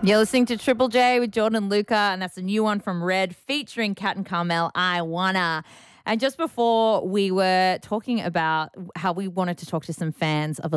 You're listening to Triple J with Jordan and Luca, and that's a new one from Red featuring Kat and Carmel, I Wanna. And just before we were talking about how we wanted to talk to some fans of